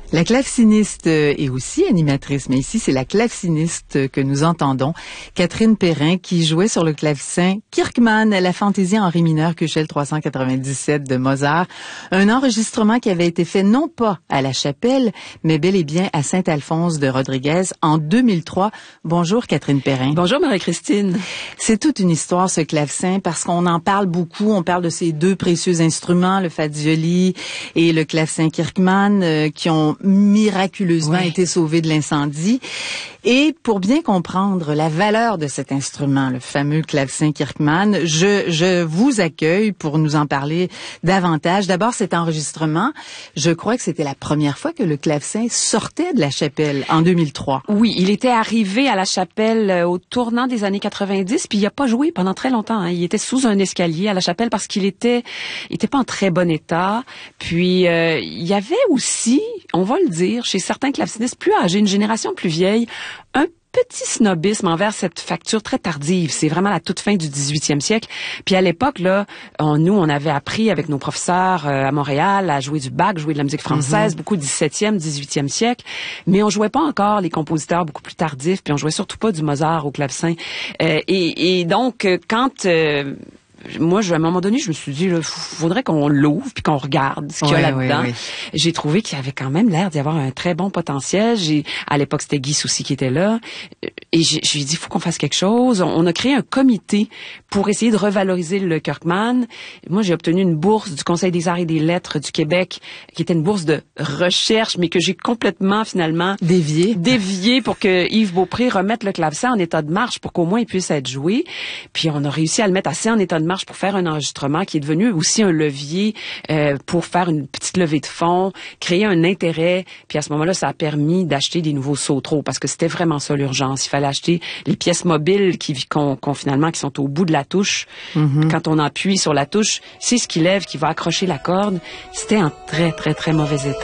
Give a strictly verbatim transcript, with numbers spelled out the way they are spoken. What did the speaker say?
La claveciniste est aussi animatrice, mais ici, c'est la claveciniste que nous entendons, Catherine Perrin, qui jouait sur le clavecin Kirkman, la fantaisie en ré mineur Q L trois cent quatre-vingt-dix-sept de Mozart. Un enregistrement qui avait été fait non pas à la Chapelle, mais bel et bien à Saint-Alphonse de Rodriguez en deux mille trois. Bonjour Catherine Perrin. Bonjour Marie-Christine. C'est toute une histoire ce clavecin parce qu'on en parle beaucoup. On parle de ces deux précieux instruments, le Fazioli et le clavecin Kirkman, euh, qui ont miraculeusement ouais. été sauvés de l'incendie. Et pour bien comprendre la valeur de cet instrument, le fameux clavecin Kirkman, je, je vous accueille pour nous en parler davantage. D'abord, cet enregistrement, je crois que c'était la première fois que le clavecin sortait de la Chapelle en deux mille trois. Oui, il était arrivé à la Chapelle euh, au tournant des années quatre-vingt-dix, puis il n'a pas joué pendant très longtemps. Hein. Il était sous un escalier à la Chapelle parce qu'il était, il était pas en très bon état. Puis euh, il y avait aussi, on va le dire, chez certains clavecinistes plus âgés, une génération plus vieille, un petit snobisme envers cette facture très tardive. C'est vraiment la toute fin du dix-huitième siècle. Puis à l'époque, là, on, nous, on avait appris avec nos professeurs euh, à Montréal à jouer du Bach, jouer de la musique française, mm-hmm. beaucoup dix-septième, dix-huitième siècle, mais on jouait pas encore les compositeurs beaucoup plus tardifs, puis on jouait surtout pas du Mozart au clavecin. Euh, et, et donc, quand... Euh, moi, je, à un moment donné, je me suis dit, il faudrait qu'on l'ouvre puis qu'on regarde ce qu'il oui, y a là-dedans. Oui, oui. J'ai trouvé qu'il y avait quand même l'air d'y avoir un très bon potentiel. J'ai, à l'époque, c'était Guy Soucy qui était là. Et j'ai, je lui ai dit, il faut qu'on fasse quelque chose. On a créé un comité pour essayer de revaloriser le Kirkman. Moi, j'ai obtenu une bourse du Conseil des arts et des lettres du Québec, qui était une bourse de recherche, mais que j'ai complètement, finalement, dévié, dévié pour que Yves Beaupré remette le clavecin en état de marche pour qu'au moins il puisse être joué. Puis on a réussi à le mettre assez en état de marche pour faire un enregistrement qui est devenu aussi un levier euh, pour faire une petite levée de fonds, créer un intérêt. Puis à ce moment-là, ça a permis d'acheter des nouveaux sautereaux parce que c'était vraiment ça l'urgence. Il fallait acheter les pièces mobiles qui, qu'on, qu'on, finalement, qui sont au bout de la touche. Mm-hmm. Quand on appuie sur la touche, c'est ce qui lève, qui va accrocher la corde. C'était en très, très, très mauvais état.